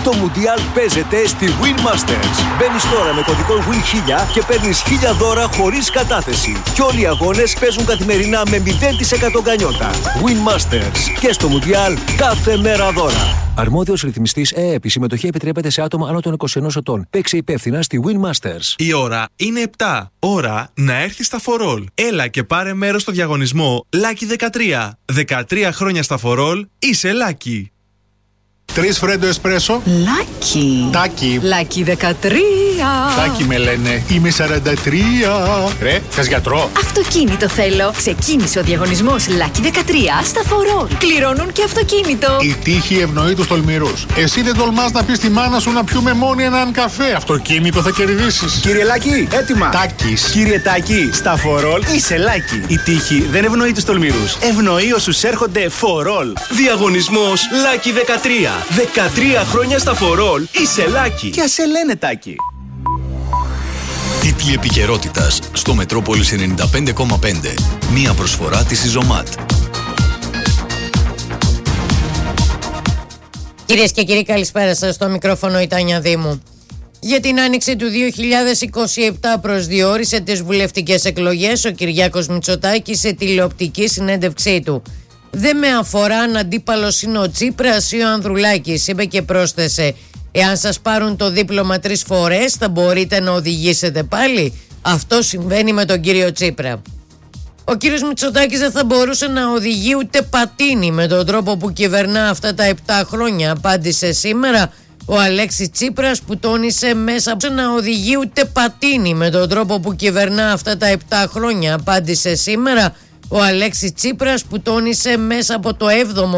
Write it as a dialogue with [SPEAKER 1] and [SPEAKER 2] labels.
[SPEAKER 1] Το Μουντιάλ παίζεται στη Win Masters. Μπαίνεις τώρα με κωδικό WIN1000 και παίρνεις 1000 δώρα χωρίς κατάθεση. Και όλοι οι αγώνες παίζουν καθημερινά με 0% γκανιότα. Win Masters. Και στο Μουντιάλ κάθε μέρα δώρα. Αρμόδιος ρυθμιστής ΕΕΠ. Η συμμετοχή επιτρέπεται σε άτομα άνω των 21 ετών. Παίξε υπεύθυνα στη Win Masters.
[SPEAKER 2] Η ώρα είναι 7. Ώρα να έρθεις στα Φορόλ. Έλα και πάρε μέρος στο διαγωνισμό Lucky 13. 13 χρόνια στα Φορόλ, είσαι Lucky.
[SPEAKER 3] 3 φρέντο εσπρέσο.
[SPEAKER 4] Λάκι.
[SPEAKER 3] Τάκι.
[SPEAKER 4] Λάκι 13.
[SPEAKER 3] Τάκι με λένε. Είμαι 43. Ρε, θες γιατρό?
[SPEAKER 4] Αυτοκίνητο θέλω. Ξεκίνησε ο διαγωνισμός Λάκι 13 στα Φορόλ. Κληρώνουν και αυτοκίνητο.
[SPEAKER 3] Η τύχη ευνοεί τους τολμηρούς. Εσύ δεν τολμάς να πεις στη μάνα σου να πιούμε μόνοι έναν καφέ. Αυτοκίνητο θα κερδίσεις.
[SPEAKER 5] Κύριε Λάκη, έτοιμα.
[SPEAKER 3] Τάκης.
[SPEAKER 5] Κύριε Τάκη, στα Φορόλ είσαι Λάκη. Η τύχη δεν ευνοεί τους τολμηρούς. Ευνοεί όσους έρχονται Φορόλ.
[SPEAKER 6] Διαγωνισμός Lucky 13. 13 χρόνια στα Φορόλ, είσαι Lucky.
[SPEAKER 5] Και ας σε λένε Τάκη.
[SPEAKER 7] Τίτλοι επικαιρότητας στο Μετρόπολης 95,5. Μία προσφορά της Ιζωμάτ.
[SPEAKER 8] Κυρίες και κύριοι, καλησπέρα σας. Στο μικρόφωνο η Τάνια Δήμου. Για την άνοιξη του 2027 προσδιορίσε τις βουλευτικές εκλογές ο Κυριάκος Μητσοτάκης σε τηλεοπτική συνέντευξή του. «Δεν με αφορά αν αντίπαλος είναι ο Τσίπρας ή ο Ανδρουλάκης», είπε και πρόσθεσε: «Εάν σας πάρουν το δίπλωμα 3 φορές θα μπορείτε να οδηγήσετε πάλι?» Αυτό συμβαίνει με τον κύριο Τσίπρα. Ο κύριος Μητσοτάκης δεν θα μπορούσε να οδηγεί ούτε πατίνι με τον τρόπο που κυβερνά αυτά τα 7 χρόνια, απάντησε σήμερα ο Αλέξης Τσίπρας, που τόνισε μέσα να οδηγεί ούτε πατίνι με τον τρόπο που κυβερνά αυτά τα 7 χρόνια, απάντησε σήμερα ο Αλέξης Τσίπρας, που τόνισε μέσα από το 7ο